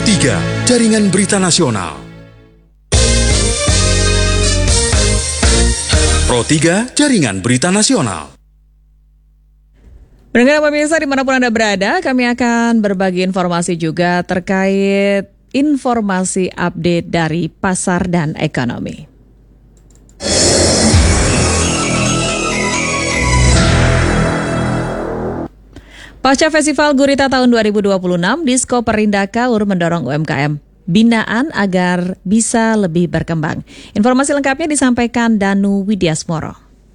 3, Jaringan Berita Nasional. Pro 3, Jaringan Berita Nasional. Pendengar pemirsa dimanapun Anda berada, kami akan berbagi informasi juga terkait informasi update dari pasar dan ekonomi. Pasca Festival Gurita tahun 2026, Disko Perindah Kaur mendorong UMKM binaan agar bisa lebih berkembang. Informasi lengkapnya disampaikan Danu Widyasmoro.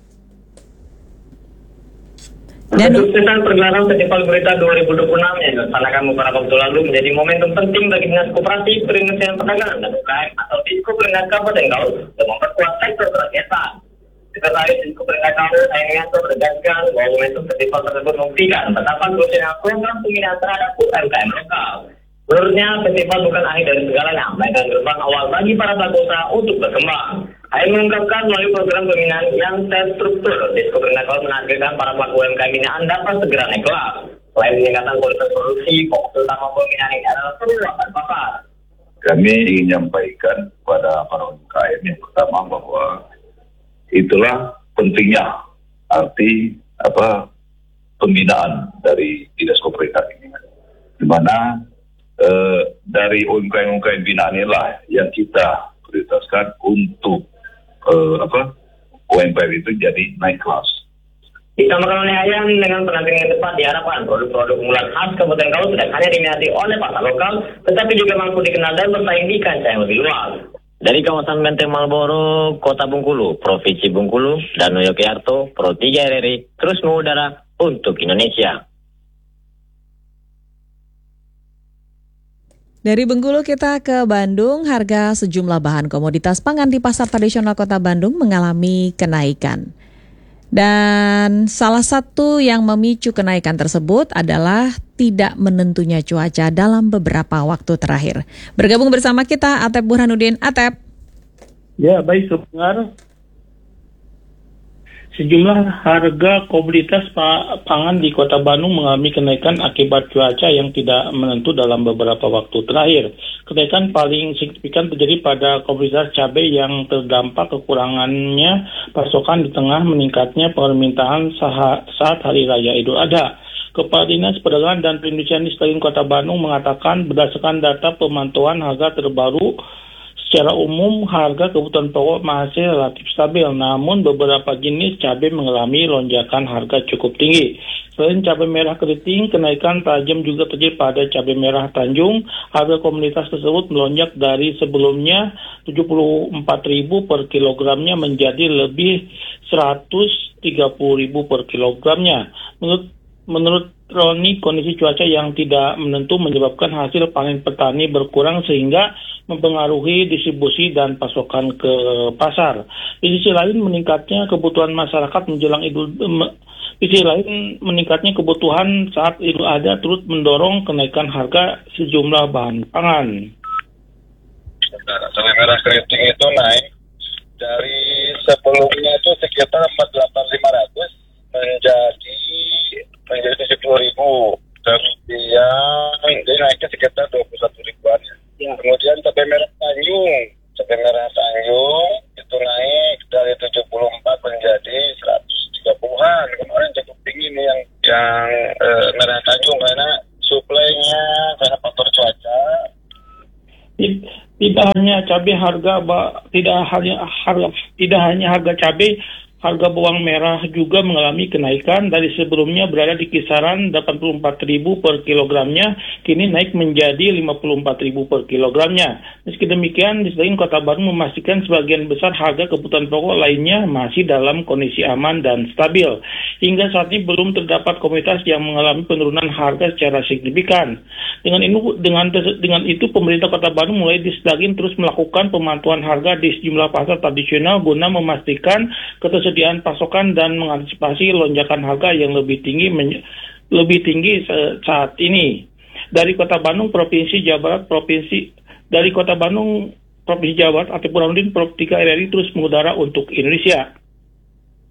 Kesuksesan pergelaran Festival Gurita 2026 yang dilaksanakan beberapa waktu lalu menjadi momentum penting bagi Dinas Koperasi Perindustrian Perdagangan dan UMKM atau Disko Perindah Kabupaten Kaur untuk memperkuat sektor kerakyatan. Sekretaris Disko Perindah Kaur, Sayangianto, menegaskan bahwa momentum festival tersebut membuktikan betapa krusialnya program pembinaan terhadap UMKM lokal. Menurutnya, festival bukan akhir dari segalanya, melainkan gerbang awal bagi para pelaku usaha untuk berkembang. Hal mengungkapkan melalui program pembinaan yang terstruktur, Disko Perindah Kaur menargetkan para pelaku UMKM binaan dapat segera naik kelas. Selain peningkatan kualitas produksi, fokus utama pembinaan ini adalah perluasan pasar. Kami ingin menyampaikan kepada para UMKM yang pertama bahwa itulah pentingnya arti pembinaan dari Dinas Koperasi ini, di mana dari UMKM binaan inilah yang kita prioritaskan untuk UMKM itu jadi naik kelas. Ditambahkan oleh Ayan, dengan penampilan yang tepat diharapkan produk-produk unggulan khas Kabupaten Kaur tidak hanya diminati oleh pasar lokal, tetapi juga mampu dikenal dan bersaing di kancah yang lebih luas. Dari kawasan Menteng Malboro, Kota Bengkulu, Provinsi Bengkulu, dan Yogyakarta, Pro 3 RRI terus mengudara untuk Indonesia. Dari Bengkulu kita ke Bandung, harga sejumlah bahan komoditas pangan di pasar tradisional Kota Bandung mengalami kenaikan. Dan salah satu yang memicu kenaikan tersebut adalah tidak menentunya cuaca dalam beberapa waktu terakhir. Bergabung bersama kita Atep Burhanuddin. Atep. Ya, baik pendengar. Sejumlah harga komoditas pangan di Kota Bandung mengalami kenaikan akibat cuaca yang tidak menentu dalam beberapa waktu terakhir. Kenaikan paling signifikan terjadi pada komoditas cabai yang terdampak kekurangannya pasokan di tengah meningkatnya permintaan saat Hari Raya Idul Adha. Kepala Dinas Perdagangan dan Perindustrian di Kota Bandung mengatakan berdasarkan data pemantauan harga terbaru, secara umum, harga kebutuhan pokok masih relatif stabil, namun beberapa jenis cabai mengalami lonjakan harga cukup tinggi. Selain cabai merah keriting, kenaikan tajam juga terjadi pada cabai merah Tanjung. Harga komoditas tersebut melonjak dari sebelumnya Rp74.000 per kilogramnya menjadi lebih Rp130.000 per kilogramnya. Menurut Roni, kondisi cuaca yang tidak menentu menyebabkan hasil panen petani berkurang sehingga mempengaruhi distribusi dan pasokan ke pasar. Di sisi lain, meningkatnya kebutuhan masyarakat menjelang meningkatnya kebutuhan saat Idul Adha turut mendorong kenaikan harga sejumlah bahan pangan. Cabai merah keriting itu naik dari sebelumnya itu sekitar 48.500 menjadi 70.000, kemudian dia naiknya sekitar 21 ribuan. Ya. Kemudian cabai merah Tanjung itu naik dari 74 menjadi 130-an. Kemarin cukup tinggi nih yang merah Tanjung karena suplainya karena faktor cuaca. Tidak hanya harga cabai, harga bawang merah juga mengalami kenaikan dari sebelumnya berada di kisaran Rp84.000 per kilogramnya, kini naik menjadi Rp54.000 per kilogramnya. Meski demikian, di selain Kota Bandung memastikan sebagian besar harga kebutuhan pokok lainnya masih dalam kondisi aman dan stabil. Hingga saat ini belum terdapat komoditas yang mengalami penurunan harga secara signifikan. Dengan itu, pemerintah Kota Bandung mulai disdagin terus melakukan pemantauan harga di sejumlah pasar tradisional guna memastikan ketersediaan pasokan dan mengantisipasi lonjakan harga yang lebih tinggi saat ini. Dari Kota Bandung, Provinsi Jawa Barat, Atep Burhanuddin, Pro 3 RRI terus mengudara untuk Indonesia.